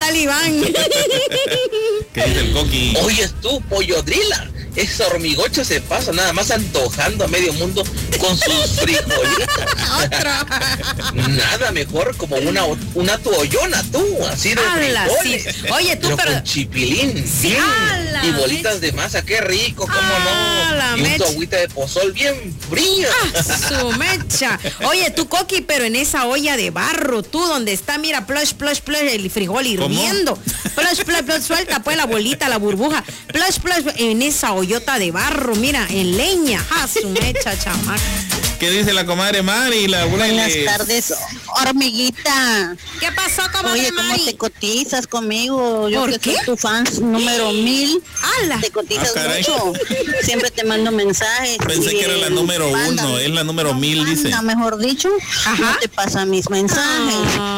talibán. ¿Qué dice el Coqui? Oyes tú, Pollo Drila, esa hormigocha se pasa nada más antojando a medio mundo con sus frijolitos. Nada mejor como una toallona, tú, así de frijoles. Sí. Oye, tú, pero con chipilín. Sí, y bolitas de masa, qué rico, cómo no. Y tu agüita de pozol bien fría. Su mecha. Oye, tú, Coqui, pero en esa olla de barro, tú, donde está, mira, plush, el frijol hirviendo. Plush, suelta pues la bolita, la burbuja. Plush, en esa ollota de barro, mira, en leña. Su mecha, chamaca. ¿Qué dice la comadre Mari? Buenas tardes, hormiguita. ¿Qué pasó, comadre Oye, Mari? ¿cómo te cotizas conmigo? Yo ¿Por que qué? soy tu fan número 1000. ¡Hala! Te cotizas mucho. Siempre te mando mensajes. Pensé que era la número 1, es la número 1000, dice. Mejor dicho, no te pasa mis mensajes.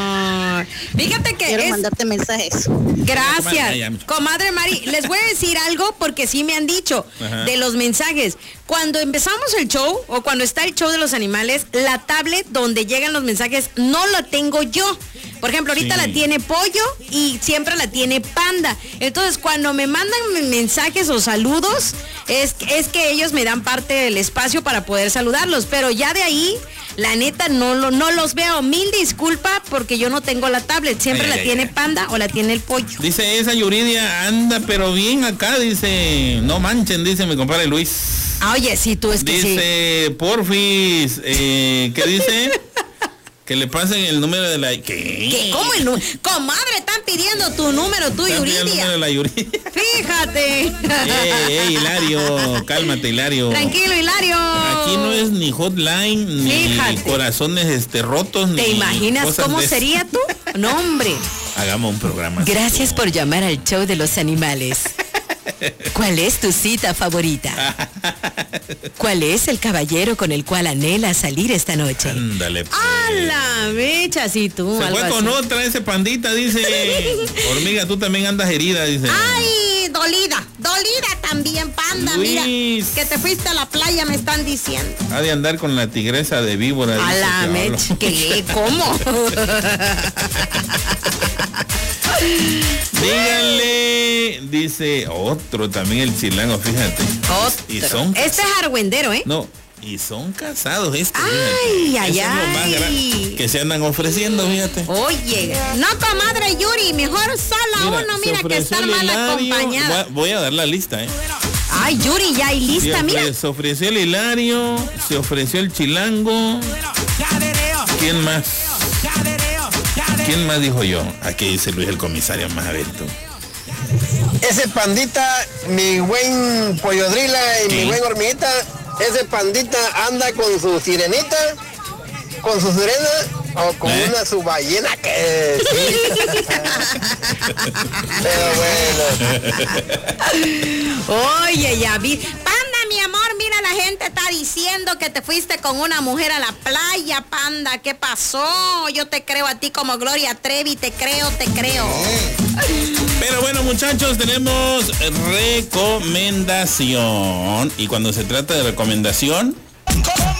Fíjate que quiero mandarte mensajes. Gracias. Comadre Mari, les voy a decir algo porque sí me han dicho de los mensajes. Cuando empezamos el show o cuando está el show de los animales, la tablet donde llegan los mensajes no la tengo yo. Por ejemplo, ahorita la tiene Pollo y siempre la tiene Panda. Entonces, cuando me mandan mensajes o saludos, es que ellos me dan parte del espacio para poder saludarlos. Pero ya de ahí, la neta, no los veo. Mil disculpas porque yo no tengo la tablet. Siempre la tiene Panda o la tiene el Pollo. Dice esa Yuridia, anda pero bien acá, dice. No manchen, dice mi compadre Luis. Oye, sí, tú es que dice, sí. Porfis, ¿qué dice? Que le pasen el número de la... ¿Qué? ¿Cómo el número? Comadre, están pidiendo tu número, tu Yuridia. El número de la Yuridia. Fíjate. Hilario, cálmate, Hilario. Tranquilo, Hilario. Aquí no es ni hotline, ni corazones rotos, ¿Te ni imaginas cómo sería tú? No, hombre. Hagamos un programa. Gracias por llamar al show de los animales. ¿Cuál es tu cita favorita? ¿Cuál es el caballero con el cual anhelas salir esta noche? Ándale, pues. ¡A la mecha! Sí, tú. Se fue con otra ese pandita, dice. Hormiga, tú también andas herida, dice. ¡Ay! Dolida también, Panda. Luis. Mira, que te fuiste a la playa, me están diciendo. Ha de andar con la tigresa de víbora. A la mecha. ¿Qué? ¿Cómo? Díganle, dice otro también el chilango, fíjate. Otro. Y son este es argüendero, ¿eh? No, y son casados Ay, fíjate. Es lo más que se andan ofreciendo, fíjate. Oye, no, comadre Yuri, mejor sola mira que estar mal acompañada. Voy a dar la lista, Ay, Yuri, ya hay lista, mira. Se ofreció el Hilario, se ofreció el chilango. ¿Quién más? ¿Quién más dijo yo? Aquí dice Luis el comisario, más abierto. Ese pandita, mi buen Pollo Drila y mi buen Hormiguita, ese pandita anda con su sirenita, con su sirena o con su ballena que sí. Pero bueno. Oye, ya vi. Panda, mi amor, mira, la gente está diciendo que te fuiste con una mujer a la playa, Panda. ¿Qué pasó? Yo te creo a ti como Gloria Trevi, te creo. Pero bueno, muchachos, tenemos recomendación. Y cuando se trata de recomendación,